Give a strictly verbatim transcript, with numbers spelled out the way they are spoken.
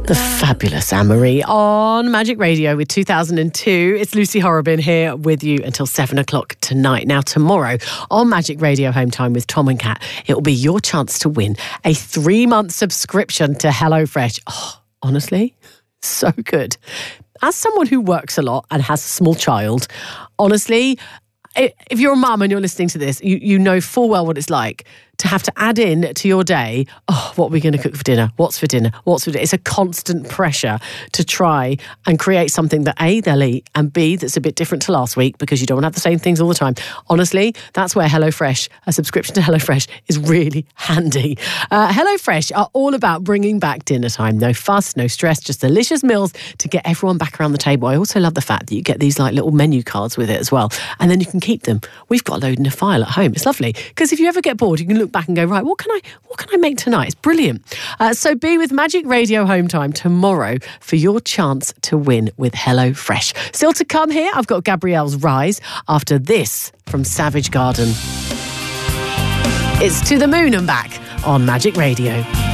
The fabulous Anne-Marie on Magic Radio with two thousand two. It's Lucy Horrobin here with you until seven o'clock tonight. Now, tomorrow on Magic Radio Home Time with Tom and Kat, it will be your chance to win a three-month subscription to HelloFresh. Oh, honestly, so good. As someone who works a lot and has a small child, honestly, if you're a mum and you're listening to this, you, you know full well what it's like to have to add in to your day, oh, what are we going to cook for dinner? What's for dinner? What's for dinner? It's a constant pressure to try and create something that A, they'll eat, and B, that's a bit different to last week because you don't want to have the same things all the time. Honestly, that's where HelloFresh, a subscription to HelloFresh, is really handy. Uh, HelloFresh are all about bringing back dinner time. No fuss, no stress, just delicious meals to get everyone back around the table. I also love the fact that you get these like little menu cards with it as well, and then you can keep them. We've got a load in a file at home. It's lovely because if you ever get bored, you can look back and go, right, what can I what can I make tonight? It's brilliant. Uh, so be with Magic Radio Home Time tomorrow for your chance to win with HelloFresh. Still to come here, I've got Gabrielle's Rise after this from Savage Garden. It's To the Moon and Back on Magic Radio.